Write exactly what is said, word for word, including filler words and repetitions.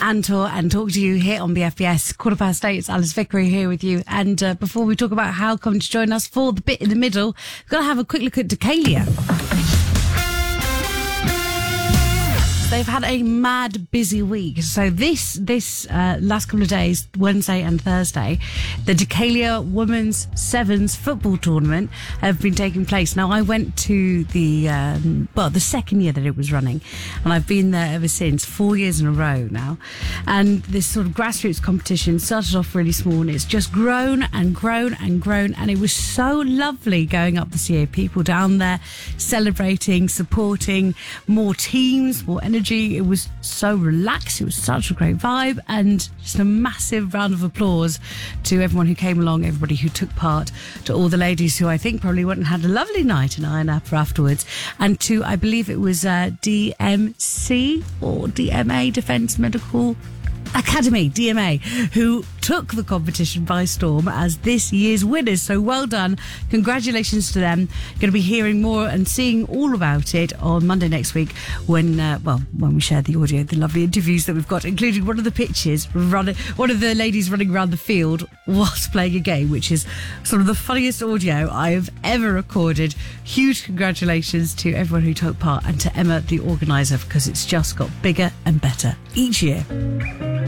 Antor and talk to you here on B F B S. Quarter past eight, it's Alice Vickery here with you. And uh, before we talk about how come to join us for the bit in the middle, we've got to have a quick look at Decalia. They've had a mad busy week. So this this uh, last couple of days, Wednesday and Thursday, the Decalia Women's Sevens football tournament have been taking place. Now, I went to the, um, well, the second year that it was running, and I've been there ever since, four years in a row now. And this sort of grassroots competition started off really small, and it's just grown and grown and grown. And it was so lovely going up this year. People down there celebrating, supporting, more teams, more energy. It was so relaxed. It was such a great vibe, and just a massive round of applause to everyone who came along, everybody who took part, to all the ladies who I think probably went and had a lovely night in Iron Apple afterwards, and to, I believe it was uh, D M C or D M A, Defence Medical Academy, D M A, who took the competition by storm as this year's winners. So well done. Congratulations to them. Going to be hearing more and seeing all about it on Monday next week when, uh, well, when we share the audio, the lovely interviews that we've got, including one of the pitches, running, one of the ladies running around the field whilst playing a game, which is sort of the funniest audio I have ever recorded. Huge congratulations to everyone who took part and to Emma, the organiser, because it's just got bigger and better each year.